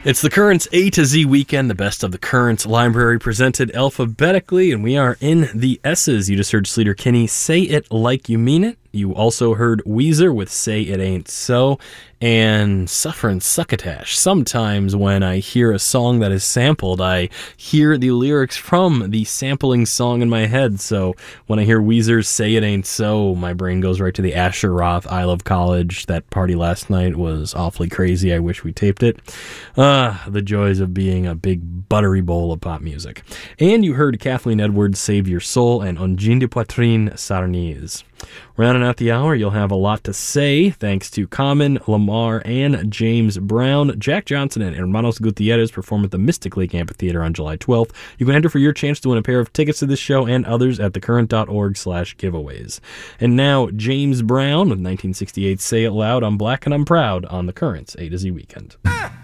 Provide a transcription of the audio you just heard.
It's the Currents A to Z weekend, the best of the Currents library presented alphabetically, and we are in the S's. You just heard Sleater-Kinney, Say It Like You Mean It. You also heard Weezer with Say It Ain't So, and Sufferin' Succotash. Sometimes when I hear a song that is sampled, I hear the lyrics from the sampling song in my head. So when I hear Weezer's Say It Ain't So, my brain goes right to the Asher Roth I Love College. That party last night was awfully crazy. I wish we taped it. The joys of being a big buttery bowl of pop music. And you heard Kathleen Edwards, Save Your Soul, and Ongin de Poitrine Sarnese. Rounding out the hour, you'll have a lot to say, thanks to Common, Lamar, and James Brown. Jack Johnson and Hermanos Gutierrez perform at the Mystic Lake Amphitheater on July 12th. You can enter for your chance to win a pair of tickets to this show and others at thecurrent.org/giveaways. And now, James Brown with 1968 Say It Loud, I'm Black and I'm Proud on the Currents A to Z Weekend.